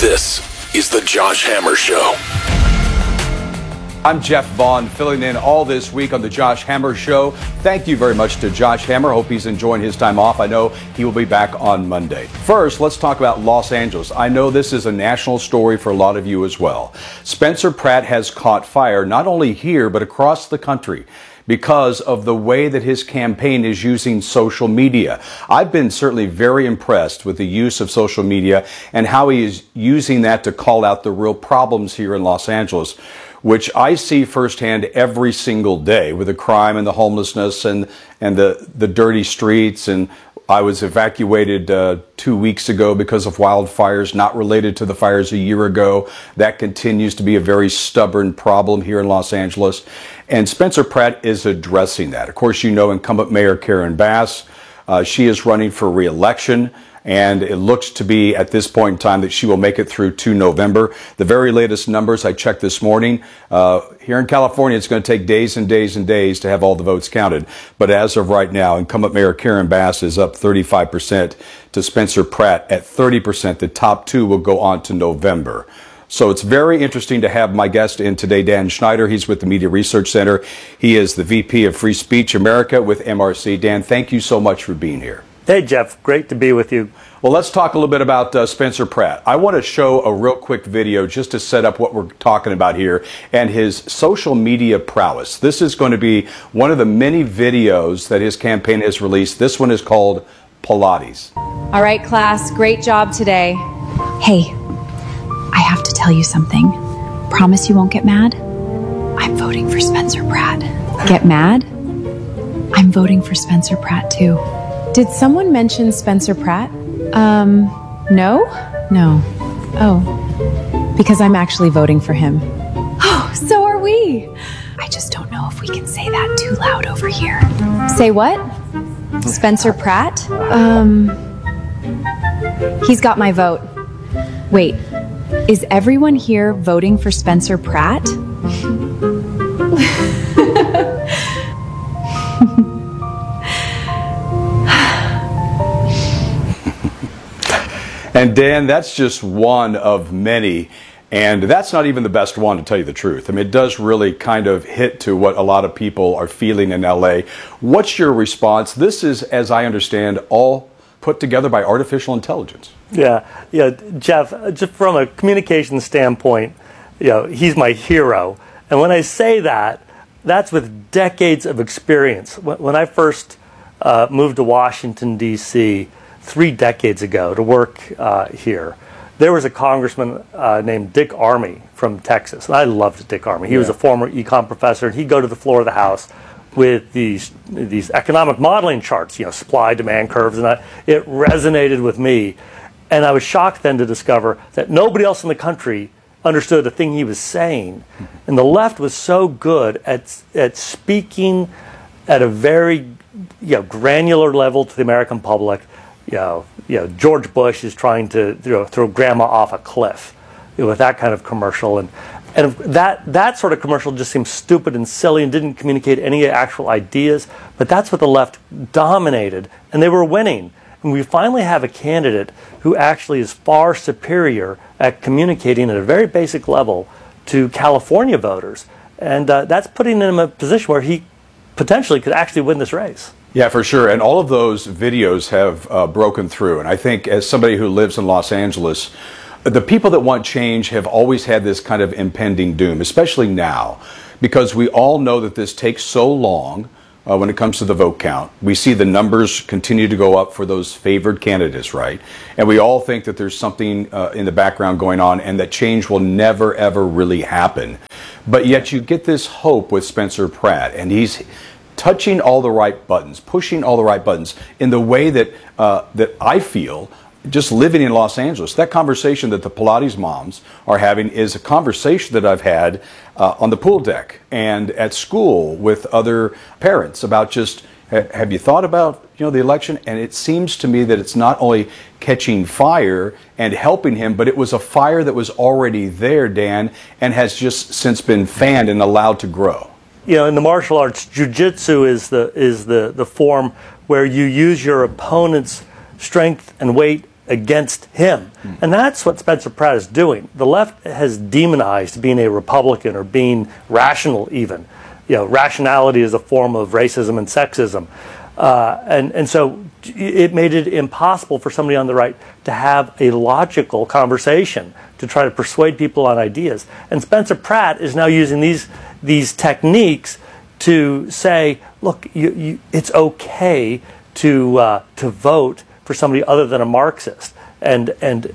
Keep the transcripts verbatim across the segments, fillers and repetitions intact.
This is the Josh Hammer Show. I'm Jeff Vaughn, filling in all this week on the Josh Hammer Show. Thank you very much to Josh Hammer. Hope he's enjoying his time off. I know he will be back on Monday. First, let's talk about Los Angeles. I know this is a national story for a lot of you as well. Spencer Pratt has caught fire, not only here, but across the country, because of the way that his campaign is using social media. I've been certainly very impressed with the use of social media and how he is using that to call out the real problems here in Los Angeles, which I see firsthand every single day with the crime and the homelessness and, and the, the dirty streets. And I was evacuated uh, two weeks ago because of wildfires, not related to the fires a year ago. That continues to be a very stubborn problem here in Los Angeles. And Spencer Pratt is addressing that. Of course, you know incumbent Mayor Karen Bass. Uh, she is running for re-election. And it looks to be at this point in time that she will make it through to November. The very latest numbers I checked this morning, uh, here in California, it's going to take days and days and days to have all the votes counted. But as of right now, incumbent Mayor Karen Bass is up thirty-five percent to Spencer Pratt at thirty percent. The top two will go on to November. So it's very interesting to have my guest in today, Dan Schneider. He's with the Media Research Center. He is the V P of Free Speech America with M R C. Dan, thank you so much for being here. Hey, Jeff. Great to be with you. Well, let's talk a little bit about uh, Spencer Pratt. I want to show a real quick video just to set up what we're talking about here and his social media prowess. This is going to be one of the many videos that his campaign has released. This one is called Pilates. All right, class. Great job today. Hey, I have to tell you something. Promise you won't get mad? I'm voting for Spencer Pratt. Get mad? I'm voting for Spencer Pratt, too. Did someone mention Spencer Pratt? Um, no? No. Oh, because I'm actually voting for him. Oh, so are we. I just don't know if we can say that too loud over here. Say what? Spencer Pratt? Um, He's got my vote. Wait, is everyone here voting for Spencer Pratt? And Dan, that's just one of many, and that's not even the best one, to tell you the truth. I mean, it does really kind of hit to what a lot of people are feeling in L A. What's your response? This is, as I understand, all put together by artificial intelligence. Yeah, yeah, Jeff, just from a communication standpoint, you know, he's my hero. And when I say that, that's with decades of experience. When I first uh, moved to Washington, D C, three decades ago to work uh, here, there was a congressman uh, named Dick Armey from Texas. And I loved Dick Armey. He yeah. was a former econ professor, and he'd go to the floor of the House with these these economic modeling charts, you know, supply, demand curves, and I, it resonated with me. And I was shocked then to discover that nobody else in the country understood the thing he was saying. And the left was so good at at speaking at a very you know, granular level to the American public. You know, you know, George Bush is trying to you know, throw grandma off a cliff you know, with that kind of commercial. And and that, that sort of commercial just seemed stupid and silly and didn't communicate any actual ideas. But that's what the left dominated, and they were winning. And we finally have a candidate who actually is far superior at communicating at a very basic level to California voters. And uh, that's putting him in a position where he potentially could actually win this race. Yeah, for sure. And all of those videos have uh, broken through. And I think as somebody who lives in Los Angeles, the people that want change have always had this kind of impending doom, especially now, because we all know that this takes so long uh, when it comes to the vote count. We see the numbers continue to go up for those favored candidates, right? And we all think that there's something uh, in the background going on and that change will never, ever really happen. But yet you get this hope with Spencer Pratt, and he's touching all the right buttons, pushing all the right buttons in the way that uh, that I feel just living in Los Angeles. That conversation that the Pilates moms are having is a conversation that I've had uh, on the pool deck and at school with other parents about just, have you thought about you know the election? And it seems to me that it's not only catching fire and helping him, but it was a fire that was already there, Dan, and has just since been fanned and allowed to grow. You know, in the martial arts, jiu-jitsu is the is the the form where you use your opponent's strength and weight against him. Mm. And that's what Spencer Pratt is doing. The left has demonized being a Republican or being rational even. You know, rationality is a form of racism and sexism. Uh, and, and so it made it impossible for somebody on the right to have a logical conversation, to try to persuade people on ideas. And Spencer Pratt is now using these, these techniques to say, look, you, you, it's okay to, uh, to vote for somebody other than a Marxist. And, and,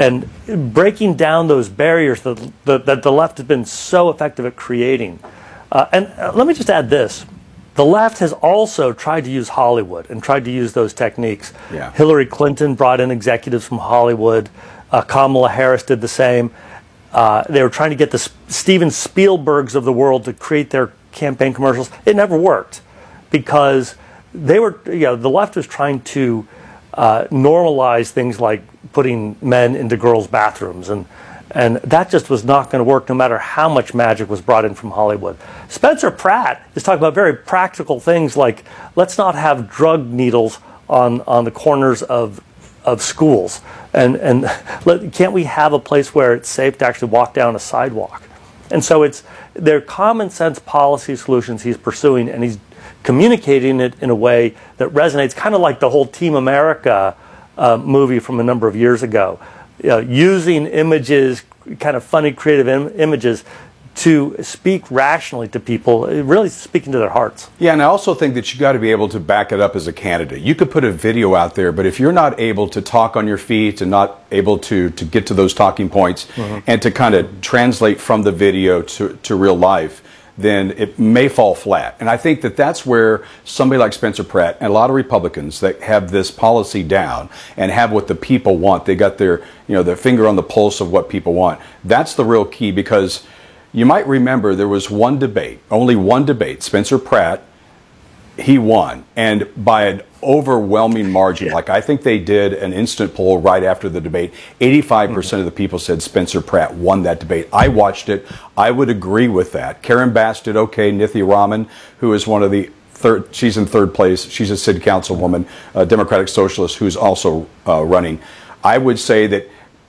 and breaking down those barriers that, that, that the left has been so effective at creating. Uh, and uh, let me just add this. The left has also tried to use Hollywood and tried to use those techniques. Yeah. Hillary Clinton brought in executives from Hollywood. Uh, Kamala Harris did the same. Uh, they were trying to get the S- Steven Spielbergs of the world to create their campaign commercials. It never worked because they were, you know, the left was trying to uh, normalize things like putting men into girls' bathrooms, and And that just was not going to work no matter how much magic was brought in from Hollywood. Spencer Pratt is talking about very practical things like, let's not have drug needles on, on the corners of, of schools. And, and let, can't we have a place where it's safe to actually walk down a sidewalk? And so it's, they're common sense policy solutions he's pursuing, and he's communicating it in a way that resonates, kind of like the whole Team America uh, movie from a number of years ago. You know, using images, kind of funny, creative im- images, to speak rationally to people, really speaking to their hearts. Yeah, and I also think that you got to be able to back it up as a candidate. You could put a video out there, but if you're not able to talk on your feet and not able to, to get to those talking points mm-hmm. and to kind of translate from the video to, to real life, then it may fall flat. And I think that that's where somebody like Spencer Pratt and a lot of Republicans that have this policy down and have what the people want, they got their, you know, their finger on the pulse of what people want. That's the real key, because you might remember there was one debate, only one debate, Spencer Pratt, he won, and by an overwhelming margin. Yeah. Like, I think they did an instant poll right after the debate. eighty-five percent mm-hmm. of the people said Spencer Pratt won that debate. I watched it. I would agree with that. Karen Bass did okay. Nithya Raman, who is one of the third, she's in third place. She's a city councilwoman, a Democratic Socialist who's also uh, running. I would say that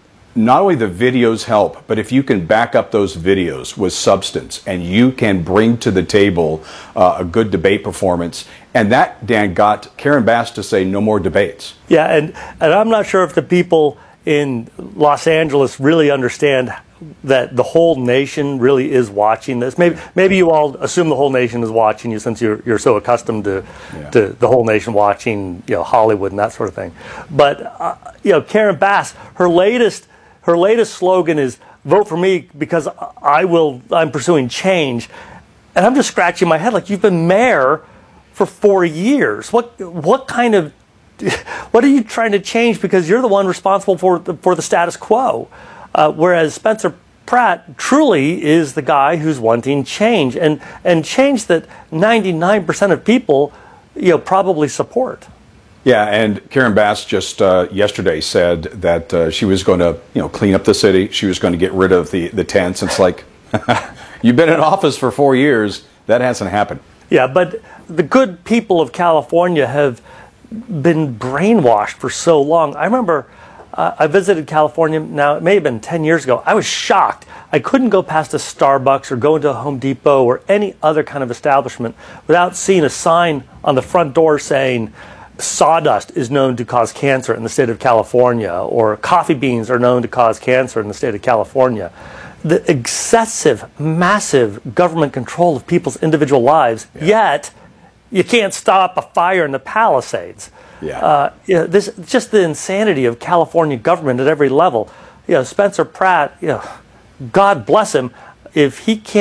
not only the videos help, but if you can back up those videos with substance and you can bring to the table uh, a good debate performance, and that, Dan, got Karen Bass to say no more debates. Yeah, and, and I'm not sure if the people in Los Angeles really understand that the whole nation really is watching this. Maybe maybe you all assume the whole nation is watching you since you're you're so accustomed to yeah. to the whole nation watching, you know, Hollywood and that sort of thing. But uh, you know, Karen Bass, her latest her latest slogan is "Vote for me because I will. I'm pursuing change," and I'm just scratching my head like, you've been mayor for four years. What what kind of what are you trying to change? Because you're the one responsible for the, for the status quo. Uh, whereas Spencer Pratt truly is the guy who's wanting change, and, and change that ninety-nine percent of people, you know, probably support. Yeah, and Karen Bass just uh, yesterday said that uh, she was going to, you know, clean up the city. She was going to get rid of the, the tents. It's like, you've been in office for four years. That hasn't happened. Yeah, but the good people of California have been brainwashed for so long. I remember uh, I visited California, now it may have been ten years ago. I was shocked. I couldn't go past a Starbucks or go into a Home Depot or any other kind of establishment without seeing a sign on the front door saying, sawdust is known to cause cancer in the state of California, or coffee beans are known to cause cancer in the state of California. The excessive, massive government control of people's individual lives, yeah. yet you can't stop a fire in the Palisades. Yeah. Uh, you know, this just the insanity of California government at every level. You know, Spencer Pratt, you know, God bless him, if he can't